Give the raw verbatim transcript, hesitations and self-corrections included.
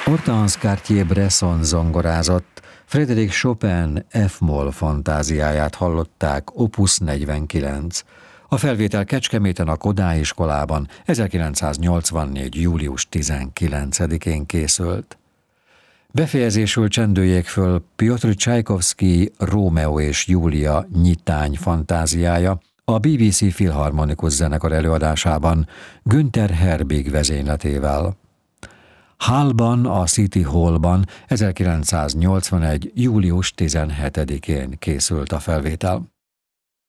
Hortense Cartier-Bresson zongorázott, Frédéric Chopin F-moll fantáziáját hallották, opus negyvenkilenc. A felvétel Kecskeméten a Kodály iskolában ezerkilencszáznyolcvannégy. július tizenkilencedikén készült. Befejezésül csendüljék föl Piotr Csajkovszky Rómeó és Júlia nyitány fantáziája a bé bé cé Filharmonikus Zenekar előadásában Günther Herbig vezényletével. Hallban, a City Hallban ezerkilencszáznyolcvanegy. július tizenhetedikén készült a felvétel.